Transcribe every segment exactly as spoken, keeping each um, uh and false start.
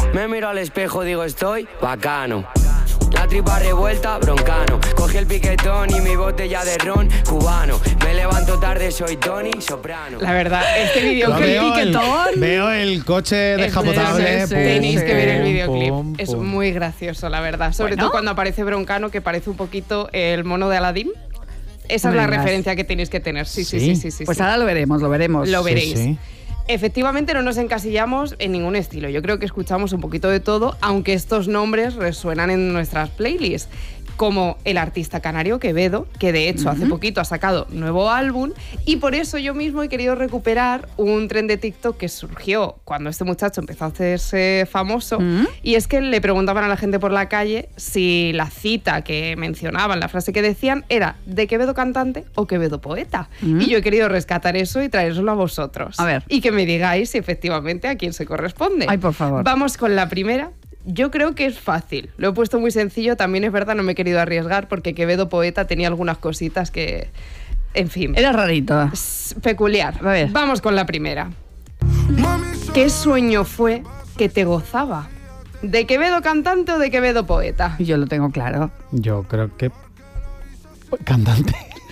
Me miro al espejo, digo estoy bacano. La tripa revuelta, broncano. Cogí el piquetón y mi botella de ron cubano. Me levanto tarde, soy Tony Soprano. La verdad, este videoclip veo piquetón. El, veo el coche descapotable. Es, tenéis que ver el videoclip. Pum, pum. Es muy gracioso, la verdad. Sobre Bueno. todo cuando aparece Broncano, que parece un poquito el mono de Aladdin. Esa No es la vengas. referencia que tenéis que tener. Sí, sí, Sí. sí, sí. sí, Pues sí. ahora lo veremos, lo veremos. Lo veréis. Sí, sí. Efectivamente no nos encasillamos en ningún estilo. Yo creo que escuchamos un poquito de todo, aunque estos nombres resuenan en nuestras playlists. Como el artista canario Quevedo, que de hecho uh-huh. hace poquito ha sacado nuevo álbum, y por eso yo mismo he querido recuperar un tren de TikTok que surgió cuando este muchacho empezó a hacerse famoso, uh-huh. y es que le preguntaban a la gente por la calle si la cita que mencionaban, la frase que decían, era de Quevedo cantante o Quevedo poeta. Uh-huh. Y yo he querido rescatar eso y traérselo a vosotros. A ver. Y que me digáis si efectivamente a quién se corresponde. Ay, por favor. Vamos con la primera. Yo creo que es fácil. Lo he puesto muy sencillo. También es verdad, no me he querido arriesgar porque Quevedo poeta tenía algunas cositas que... En fin. Era rarito. Es peculiar. A ver. Vamos con la primera. ¿Qué sueño fue que te gozaba? ¿De Quevedo cantante o de Quevedo poeta? Yo lo tengo claro. Yo creo que... Cantante.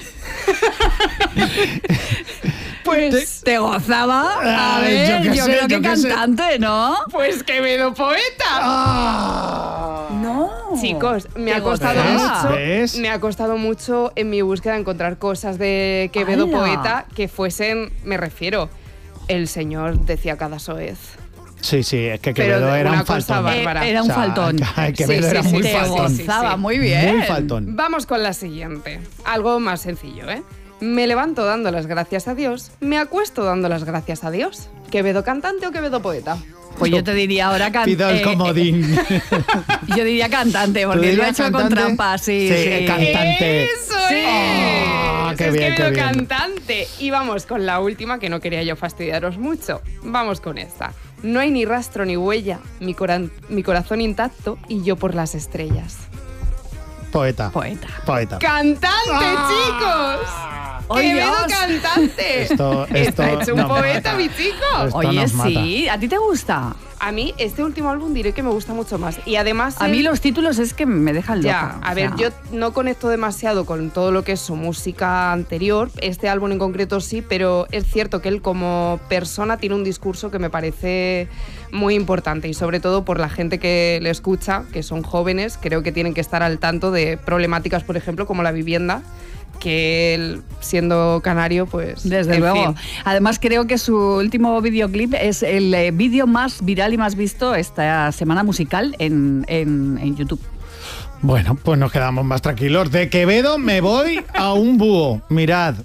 Pues... ¿Te gozaba? A Ay, ver, yo yo, qué sé, creo yo que qué sé. cantante, ¿no? Pues Quevedo poeta. Ah. No. Chicos, me Te ha costado gozaba. mucho. ¿Ves? Me ha costado mucho en mi búsqueda encontrar cosas de Quevedo ¡Hala! poeta que fuesen, me refiero, el señor decía cada soez. Sí, sí, es que Pero Quevedo era una un cosa faltón. bárbara. Eh, Era un O sea, faltón. Quevedo Sí, era sí, muy sí, Te faltón. sí, sí. gozaba, muy bien. Muy faltón. Vamos con la siguiente. Algo más sencillo, ¿eh? Me levanto dando las gracias a Dios, me acuesto dando las gracias a Dios. ¿Quevedo cantante o Quevedo poeta? Pues yo te diría ahora cantante. Pido el comodín. Yo diría cantante, porque ¿Tú lo he dirías hecho con cantante? trampa, sí. Sí, sí. cantante. ¡Eso Sí. es! Ah, qué es bien, Quevedo qué bien. cantante. Y vamos con la última, que no quería yo fastidiaros mucho. Vamos con esta. No hay ni rastro ni huella, mi, cora- mi corazón intacto y yo por las estrellas. Poeta. Poeta. Poeta. ¡Cantante, Ah. chicos! ¡Oh, ¡Quevedo Dios! cantante! Esto- esto Está hecho un nos poeta, mata. mi chico. Esto Oye, nos mata. sí, ¿a ti te gusta? A mí, este último álbum diré que me gusta mucho más. Y además... A él- mí los títulos es que me dejan loca. Ya, a o ver, sea. yo no conecto demasiado con todo lo que es su música anterior. Este álbum en concreto sí, pero es cierto que él como persona tiene un discurso que me parece muy importante. Y sobre todo por la gente que le escucha, que son jóvenes, creo que tienen que estar al tanto de problemáticas, por ejemplo, como la vivienda, que él, siendo canario, pues... Desde en luego. fin. Además, creo que su último videoclip es el eh, vídeo más viral y más visto esta semana musical en, en, en YouTube. Bueno, pues nos quedamos más tranquilos. De Quevedo me voy a un búho. Mirad.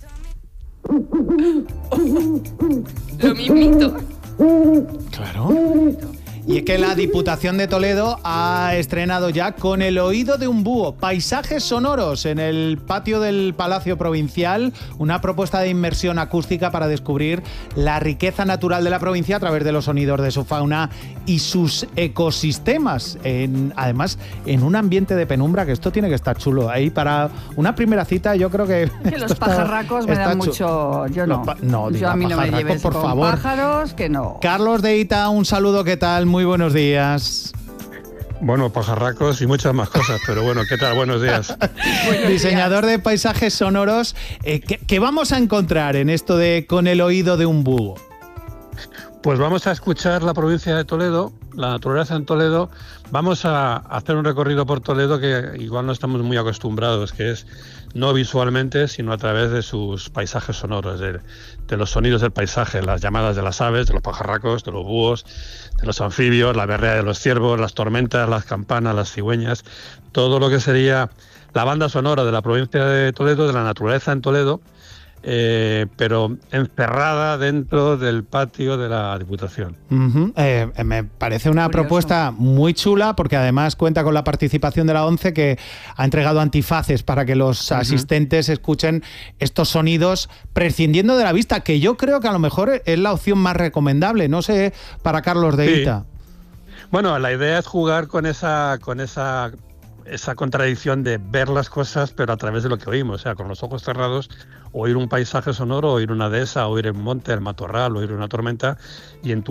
Lo mismito. Claro. Y es que la Diputación de Toledo ha estrenado ya Con el oído de un búho, paisajes sonoros en el patio del Palacio Provincial, una propuesta de inmersión acústica para descubrir la riqueza natural de la provincia a través de los sonidos de su fauna y sus ecosistemas. En, además, en un ambiente de penumbra, que esto tiene que estar chulo. Ahí para una primera cita yo creo que... Que esto los está- pajarracos me está dan chu- mucho... Yo Los no. pa- no, yo diga a mí no me pajarracos, lleves por con favor. pájaros, que no. Carlos de Ita, un saludo, ¿qué tal? Muy buenos días. Bueno, pajarracos y muchas más cosas, pero bueno, ¿qué tal? Buenos días. Diseñador de paisajes sonoros, eh, ¿qué, qué vamos a encontrar en esto de Con el oído de un búho? Pues vamos a escuchar la provincia de Toledo, la naturaleza en Toledo. Vamos a hacer un recorrido por Toledo que igual no estamos muy acostumbrados, que es no visualmente, sino a través de sus paisajes sonoros, de, de los sonidos del paisaje, las llamadas de las aves, de los pajarracos, de los búhos, de los anfibios, la berrea de los ciervos, las tormentas, las campanas, las cigüeñas, todo lo que sería la banda sonora de la provincia de Toledo, de la naturaleza en Toledo, eh, pero encerrada dentro del patio de la Diputación. Uh-huh. eh, me parece una Curioso. propuesta muy chula porque además cuenta con la participación de la ONCE, que ha entregado antifaces para que los uh-huh. asistentes escuchen estos sonidos prescindiendo de la vista, que yo creo que a lo mejor es la opción más recomendable. No sé, para Carlos de Sí. Ita. Bueno, la idea es jugar con esa, con esa, esa contradicción de ver las cosas, pero a través de lo que oímos, o sea, con los ojos cerrados, oír un paisaje sonoro, oír una dehesa, oír un monte, el matorral, oír una tormenta, y en tu